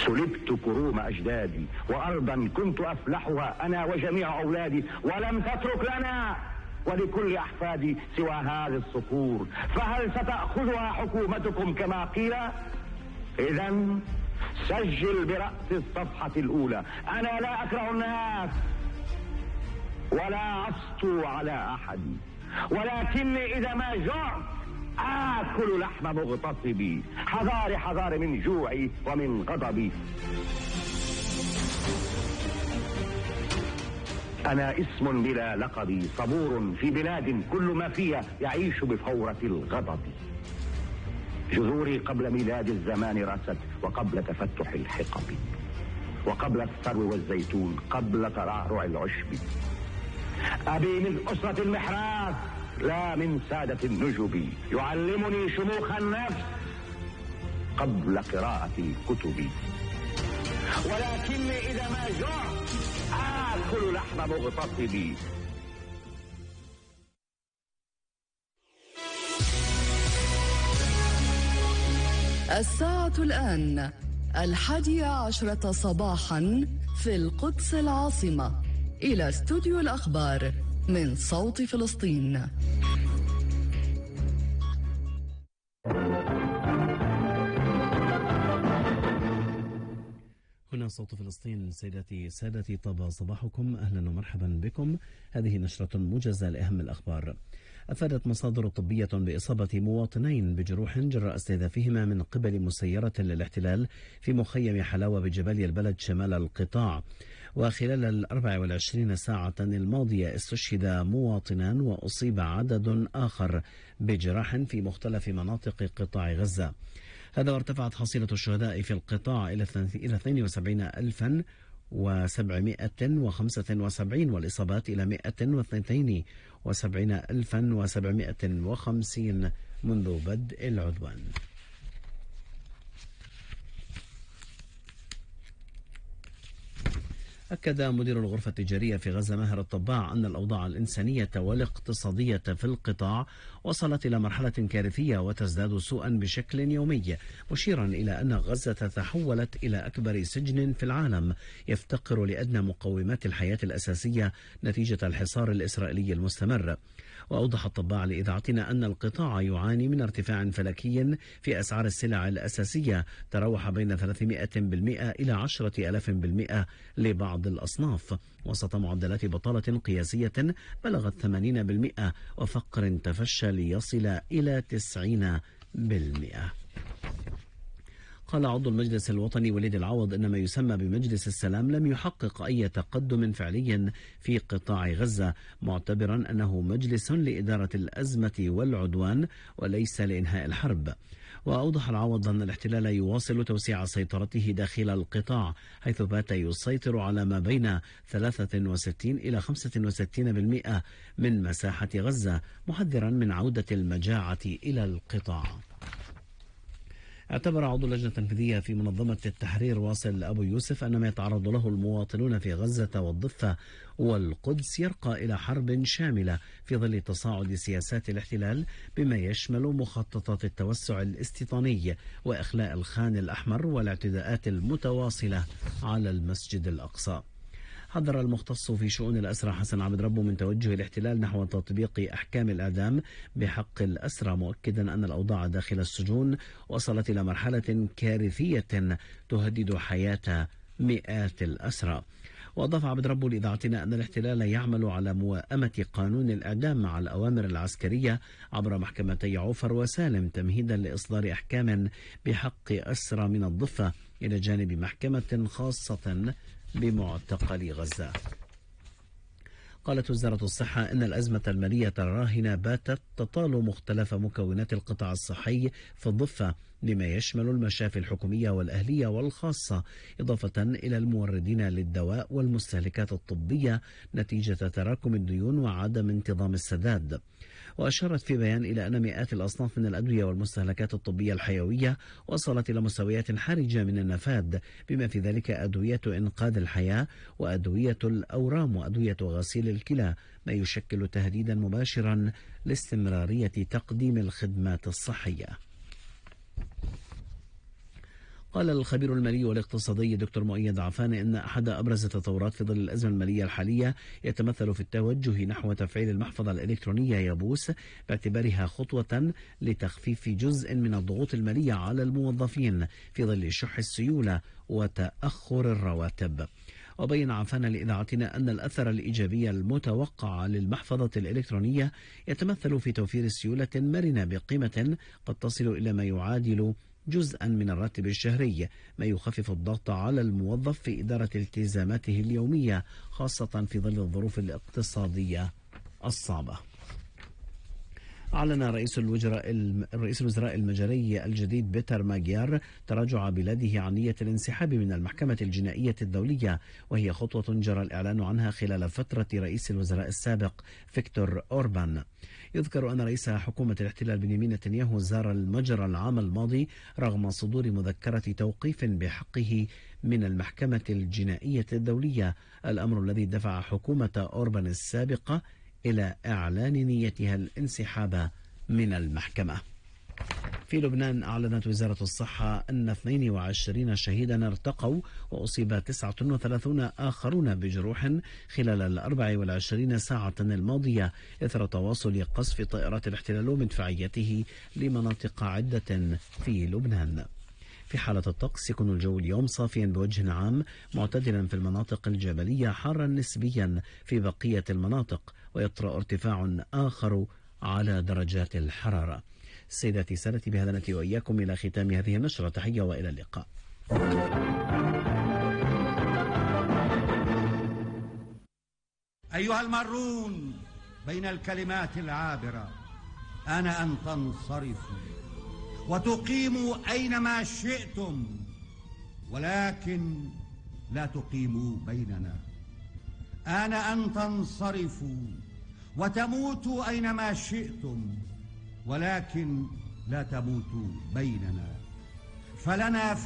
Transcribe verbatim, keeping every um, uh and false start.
سلبت كروم أجدادي وأرضا كنت أفلحها أنا وجميع أولادي، ولم تترك لنا ولكل أحفادي سوى هذه الصخور، فهل ستأخذها حكومتكم كما قيل؟ إذن سجل برأس الصفحة الأولى: أنا لا أكره الناس ولا أسطو على أحد، ولكني إذا ما جعت آكل لحم مغتصبي، حذاري حذاري من جوعي ومن غضبي. أنا اسم بلا لقب، صبور في بلاد كل ما فيها يعيش بفورة الغضب. جذوري قبل ميلاد الزمان رست، وقبل تفتح الحقب، وقبل الثرو والزيتون، قبل ترعرع العشب. أبي من أسرة المحراث لا من سادة النجب، يعلمني شموخ النفس قبل قراءة الكتب، ولكني إذا ما جعت آكل لحم مغتصبي. الساعة الآن الحادية عشرة صباحا في القدس العاصمة. إلى استوديو الأخبار من صوت فلسطين. هنا صوت فلسطين. سيداتي سادتي، طاب صباحكم، أهلا ومرحبا بكم. هذه نشرة موجزة لأهم الأخبار. أفادت مصادر طبية بإصابة مواطنين بجروح جراء استهدافهما من قبل مسيرة للاحتلال في مخيم حلاوة بجباليا البلد شمال القطاع. وخلال الأربع والعشرين ساعة الماضية استشهد مواطنان وأصيب عدد آخر بجراح في مختلف مناطق قطاع غزة. هذا وارتفعت حصيلة الشهداء في القطاع إلى اثنين وسبعين ألفا وسبعمائة وخمسة وسبعين، والإصابات إلى مائة واثنين وسبعين ألفا وسبعمائة وخمسين منذ بدء العدوان. أكد مدير الغرفة التجارية في غزة ماهر الطباع أن الأوضاع الإنسانية والاقتصادية في القطاع وصلت إلى مرحلة كارثية وتزداد سوءا بشكل يومي، مشيرا إلى أن غزة تحولت إلى أكبر سجن في العالم يفتقر لأدنى مقومات الحياة الأساسية نتيجة الحصار الإسرائيلي المستمر. وأوضح الطباع لإذاعتنا أن القطاع يعاني من ارتفاع فلكي في أسعار السلع الأساسية تراوح بين ثلاثمائة بالمئة إلى عشرة آلاف بالمئة لبعض الأصناف، وسط معدلات بطالة قياسية بلغت ثمانين بالمئة وفقر تفشى ليصل إلى تسعين بالمئة. قال عضو المجلس الوطني وليد العوض إن ما يسمى بمجلس السلام لم يحقق أي تقدم فعلي في قطاع غزة، معتبرا أنه مجلس لإدارة الأزمة والعدوان وليس لإنهاء الحرب. وأوضح العوض أن الاحتلال يواصل توسيع سيطرته داخل القطاع، حيث بات يسيطر على ما بين ثلاثة وستين إلى خمسة وستين بالمئة من مساحة غزة، محذرا من عودة المجاعة إلى القطاع. اعتبر عضو اللجنة التنفيذية في منظمة التحرير واصل أبو يوسف أن ما يتعرض له المواطنون في غزة والضفة والقدس يرقى إلى حرب شاملة في ظل تصاعد سياسات الاحتلال، بما يشمل مخططات التوسع الاستيطاني وإخلاء الخان الأحمر والاعتداءات المتواصلة على المسجد الأقصى. حذر المختص في شؤون الأسرى حسن عبد ربه من توجه الاحتلال نحو تطبيق أحكام الإعدام بحق الأسرى، مؤكدا أن الأوضاع داخل السجون وصلت إلى مرحلة كارثية تهدد حياة مئات الأسرى. وأضاف عبد ربه لإذاعتنا أن الاحتلال يعمل على موائمة قانون الإعدام مع الأوامر العسكرية عبر محكمتي عوفر وسالم، تمهيدا لإصدار أحكام بحق أسرى من الضفة إلى جانب محكمة خاصة بمعتقل غزة. قالت وزارة الصحة إن الأزمة المالية الراهنة باتت تطال مختلف مكونات القطاع الصحي في الضفة، بما يشمل المشافي الحكومية والأهلية والخاصة، إضافة إلى الموردين للدواء والمستهلكات الطبية نتيجة تراكم الديون وعدم انتظام السداد. وأشارت في بيان إلى أن مئات الأصناف من الأدوية والمستهلكات الطبية الحيوية وصلت إلى مستويات حرجة من النفاذ، بما في ذلك أدوية إنقاذ الحياة وأدوية الأورام وأدوية غسيل الكلى، ما يشكل تهديدا مباشرا لاستمرارية تقديم الخدمات الصحية. قال الخبير المالي والاقتصادي دكتور مؤيد عفان إن أحد أبرز التطورات في ظل الأزمة المالية الحالية يتمثل في التوجه نحو تفعيل المحفظة الإلكترونية يابوس باعتبارها خطوة لتخفيف جزء من الضغوط المالية على الموظفين في ظل شح السيولة وتأخر الرواتب. وبين عفان لإذاعتنا أن الأثر الإيجابي المتوقع للمحفظة الإلكترونية يتمثل في توفير سيولة مرنة بقيمة قد تصل إلى ما يعادل جزءا من الراتب الشهري، ما يخفف الضغط على الموظف في إدارة التزاماته اليومية خاصة في ظل الظروف الاقتصادية الصعبة. أعلن رئيس الوزراء رئيس الوزراء المجري الجديد بيتر ماجيار تراجع بلاده عن نية الانسحاب من المحكمة الجنائية الدولية، وهي خطوة جرى الإعلان عنها خلال فترة رئيس الوزراء السابق فيكتور أوربان. يذكر أن رئيس حكومة الاحتلال بنيامين نتنياهو زار المجر العام الماضي رغم صدور مذكرة توقيف بحقه من المحكمة الجنائية الدولية، الأمر الذي دفع حكومة أوربان السابقة إلى إعلان نيتها الانسحاب من المحكمة. في لبنان أعلنت وزارة الصحة أن اثنين وعشرين شهيدا ارتقوا وأصيب تسعة وثلاثين آخرون بجروح خلال الأربع والعشرين ساعة الماضية إثر تواصل قصف طائرات الاحتلال ومدفعيته لمناطق عدة في لبنان. في حالة الطقس يكون الجو اليوم صافيا بوجه عام معتدلا في المناطق الجبلية، حارا نسبيا في بقية المناطق، ويطرأ ارتفاع آخر على درجات الحرارة. سيداتي سادتي، بهذا نأتي وإياكم إلى ختام هذه النشرة. تحية وإلى اللقاء. أيها المارون بين الكلمات العابرة، أنا أن تنصرفوا وتقيموا أينما شئتم، ولكن لا تقيموا بيننا. أنا أن تنصرفوا وتموتوا أينما شئتم، ولكن لا تموتوا بيننا. فلنا في